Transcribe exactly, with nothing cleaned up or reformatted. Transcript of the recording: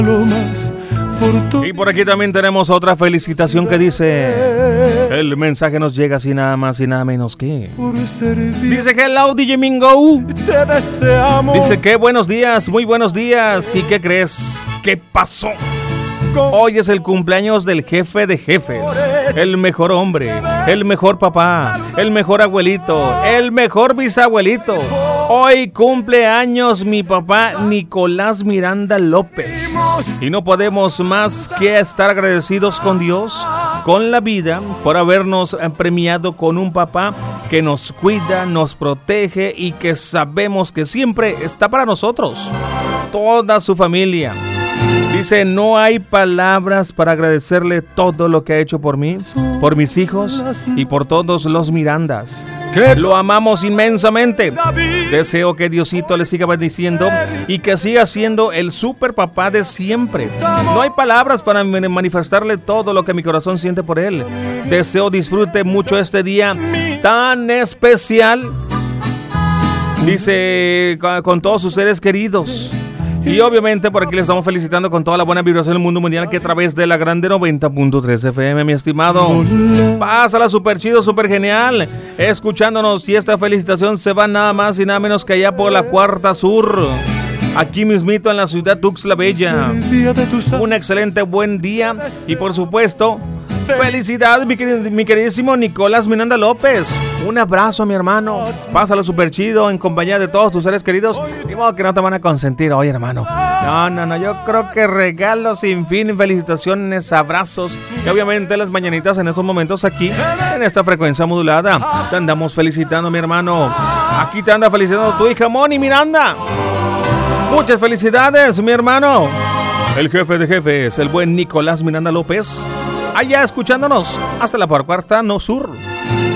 Y por aquí también tenemos otra felicitación que dice: el mensaje nos llega sin nada más y nada menos que dice: hello D J Mingo. Dice que buenos días, muy buenos días. ¿Y qué crees? ¿Qué pasó? Hoy es el cumpleaños del jefe de jefes, el mejor hombre, el mejor papá, el mejor abuelito, el mejor bisabuelito. Hoy cumple años mi papá Nicolás Miranda López. Y no podemos más que estar agradecidos con Dios, con la vida, por habernos premiado con un papá que nos cuida, nos protege y que sabemos que siempre está para nosotros, toda su familia. Dice: no hay palabras para agradecerle todo lo que ha hecho por mí, por mis hijos y por todos los Mirandas. Lo amamos inmensamente. Deseo que Diosito le siga bendiciendo y que siga siendo el super papá de siempre. No hay palabras para manifestarle todo lo que mi corazón siente por él. Deseo disfrute mucho este día tan especial. Dice: con todos sus seres queridos. Y obviamente por aquí le estamos felicitando con toda la buena vibración del mundo mundial que a través de la grande noventa punto tres F M, mi estimado. Pásala súper chido, súper genial, escuchándonos. Y esta felicitación se va nada más y nada menos que allá por la Cuarta Sur, aquí mismito en la ciudad Tuxtla Bella. Un excelente buen día y por supuesto felicidades, mi, mi queridísimo Nicolás Miranda López. Un abrazo, mi hermano. Pásalo súper chido en compañía de todos tus seres queridos. Ni modo que no te van a consentir hoy, hermano. No, no, no. Yo creo que regalos sin fin, felicitaciones, abrazos. Y obviamente las mañanitas en estos momentos aquí, en esta frecuencia modulada. Te andamos felicitando, mi hermano. Aquí te anda felicitando tu hija Moni Miranda. Muchas felicidades, mi hermano. El jefe de jefes, el buen Nicolás Miranda López. Allá escuchándonos hasta la Cuarta No Sur.